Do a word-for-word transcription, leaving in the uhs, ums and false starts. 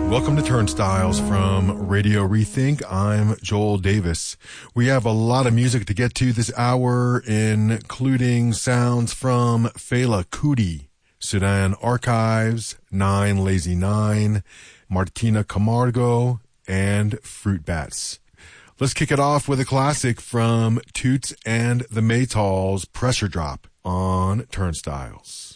Welcome to Turnstiles from Radio Rethink. I'm Joel Davis. We have a lot of music to get to this hour, including sounds from Fela Kuti, Sudan Archives, Nine Lazy Nine, Martina Camargo, and Fruit Bats. Let's kick it off with a classic from Toots and the Maytals, Pressure Drop on Turnstiles.